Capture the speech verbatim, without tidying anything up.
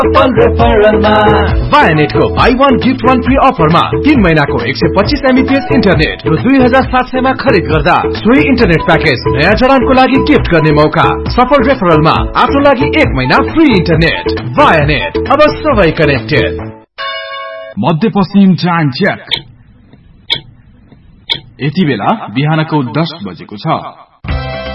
वायानेट को by one gift one free अफरमा तीन महीना को एक सौ पच्चीस एमबीपीएस इंटरनेट र दुई हजार सात सय में खरीद गर्दा सोही इंटरनेट पैकेज नयाँ जडानको लागि गिफ्ट गर्ने मौका। सफल रेफरलमा आफ्नो लागि एक महीना फ्री इंटरनेट। वायानेट, अब सबै कनेक्टेड। मध्यपश्चिम टाइम चेक। यति बेला बिहानको दस बजेको छ।